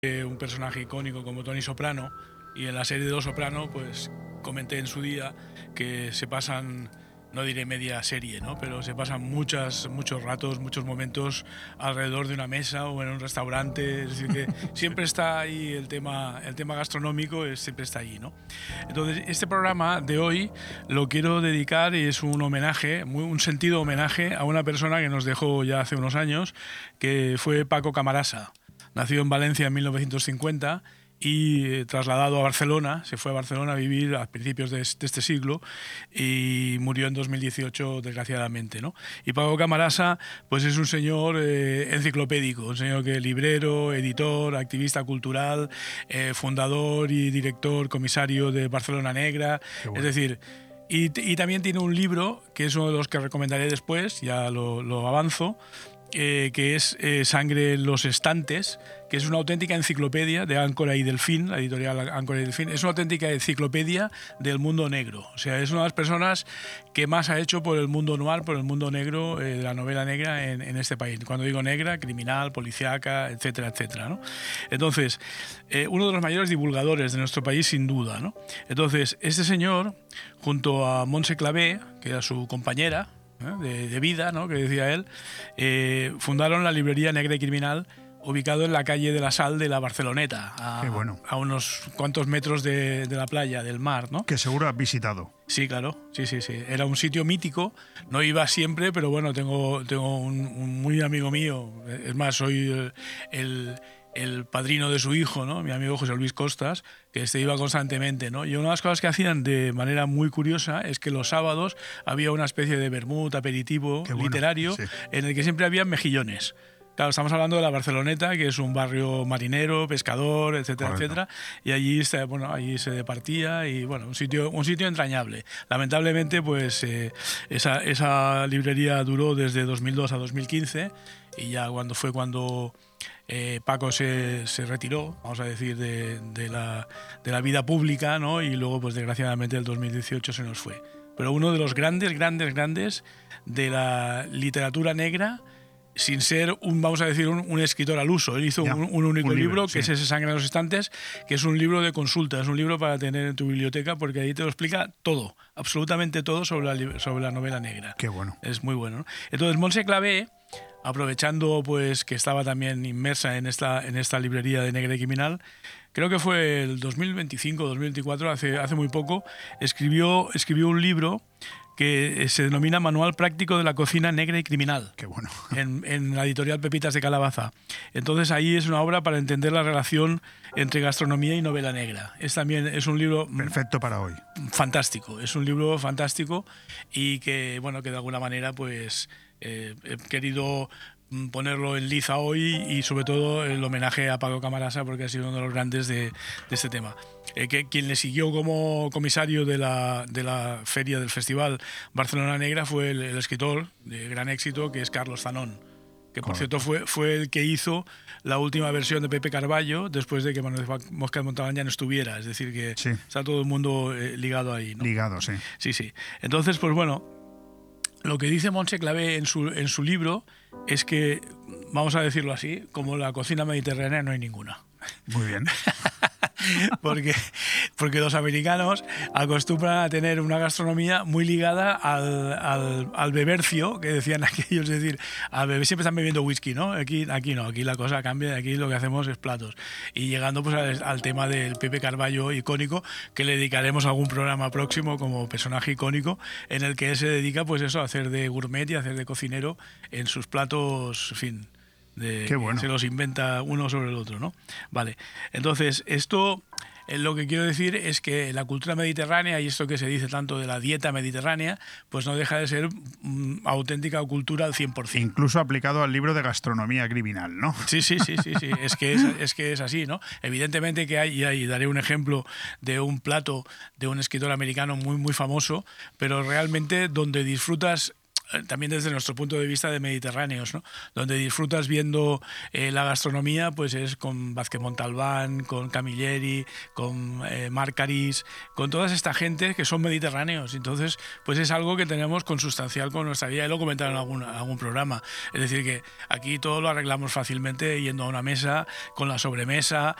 Un personaje icónico como Tony Soprano, y en la serie de Los Soprano pues comenté en su día que se pasan, no diré media serie, ¿no? Pero se pasan muchos ratos, muchos momentos alrededor de una mesa o en un restaurante, es decir que siempre está ahí el tema gastronómico, siempre está ahí, ¿no? Entonces este programa de hoy lo quiero dedicar, y es un homenaje, un sentido homenaje a una persona que nos dejó ya hace unos años, que fue Paco Camarasa. Nació en Valencia en 1950 y trasladado a Barcelona, se fue a Barcelona a vivir a principios de este siglo y murió en 2018 desgraciadamente, ¿no? Y Paco Camarasa pues es un señor enciclopédico, un señor que es librero, editor, activista cultural, fundador y director, comisario de Barcelona Negra, Bueno. es decir... Y también tiene un libro, que es uno de los que recomendaré después, ya lo avanzo, que es Sangre en los estantes, que es una auténtica enciclopedia de Áncora y Delfín, la editorial Áncora y Delfín. Es una auténtica enciclopedia del mundo negro. O sea, es una de las personas que más ha hecho por el mundo noir, por el mundo negro, de la novela negra en este país. Cuando digo negra, criminal, policíaca, etcétera, etcétera, ¿no? Entonces, uno de los mayores divulgadores de nuestro país, sin duda, ¿no? Entonces, este señor, junto a Montse Clavé, que era su compañera de vida, ¿no?, que decía él, fundaron la librería Negra y Criminal, ubicado en la calle de la Sal de la Barceloneta, a unos cuantos metros de la playa, del mar, ¿no? Que seguro has visitado. Sí, claro, sí. Era un sitio mítico, no iba siempre, pero bueno, tengo un muy amigo mío, es más, soy el padrino de su hijo, ¿no?, mi amigo José Luis Costas, que iba constantemente, ¿no? Y una de las cosas que hacían de manera muy curiosa es que los sábados había una especie de vermut, aperitivo, literario, sí, en el que siempre había mejillones. Claro, estamos hablando de la Barceloneta, que es un barrio marinero, pescador, etcétera, correcto, etcétera, y allí se departía, y bueno, un sitio entrañable. Lamentablemente, pues esa librería duró desde 2002 a 2015, y ya cuando Paco se retiró, vamos a decir, de la vida pública, ¿no? Y luego, pues desgraciadamente, el 2018 se nos fue. Pero uno de los grandes de la literatura negra, sin ser vamos a decir, un escritor al uso. Él hizo un único libro, que sí, es ese Sangre en los estantes, que es un libro de consulta, es un libro para tener en tu biblioteca, porque ahí te lo explica todo, absolutamente todo sobre la novela negra. Qué bueno. Es muy bueno, ¿no? Entonces, Montse Clavé, aprovechando pues que estaba también inmersa en esta librería de Negra y Criminal, creo que fue el 2025, 2024, hace muy poco, escribió un libro que se denomina Manual Práctico de la Cocina Negra y Criminal. Qué bueno. En la editorial Pepitas de Calabaza. Entonces ahí es una obra para entender la relación entre gastronomía y novela negra. Es un libro perfecto para hoy. Fantástico. Es un libro fantástico y que, bueno, que de alguna manera pues he querido ponerlo en liza hoy, y sobre todo el homenaje a Paco Camarasa, porque ha sido uno de los grandes de este tema. Quien le siguió como comisario de la feria del Festival Barcelona Negra fue el escritor de gran éxito, que es Carlos Zanón, que por cierto fue el que hizo la última versión de Pepe Carballo después de que Manuel Mosca de Montalbán ya no estuviera. Es decir, que sí, está todo el mundo ligado ahí, ¿no? Ligado, sí. Sí. Entonces, pues bueno, lo que dice Montse Clavé en su libro es que, vamos a decirlo así, como la cocina mediterránea no hay ninguna. Muy bien. porque los americanos acostumbran a tener una gastronomía muy ligada al bebercio, que decían aquellos, es decir, siempre están bebiendo whisky, ¿no? Aquí no, aquí la cosa cambia, aquí lo que hacemos es platos. Y llegando pues al tema del Pepe Carballo icónico, que le dedicaremos algún programa próximo como personaje icónico, en el que él se dedica pues eso, a hacer de gourmet y a hacer de cocinero en sus platos, en fin. Qué bueno. Se los inventa uno sobre el otro, ¿no? Vale. Entonces, esto, lo que quiero decir es que la cultura mediterránea, y esto que se dice tanto de la dieta mediterránea, pues no deja de ser auténtica cultura al 100%. Incluso aplicado al libro de gastronomía criminal, ¿no? Sí. Es que es así, ¿no? Evidentemente que hay, daré un ejemplo de un plato de un escritor americano muy, muy famoso, pero realmente donde disfrutas también desde nuestro punto de vista de mediterráneos, ¿no? Donde disfrutas viendo la gastronomía, pues es con Vázquez Montalbán, con Camilleri, con Marcaris, con toda esta gente que son mediterráneos. Entonces, pues es algo que tenemos consustancial con nuestra vida, y lo comentaron en algún programa. Es decir, que aquí todo lo arreglamos fácilmente yendo a una mesa, con la sobremesa,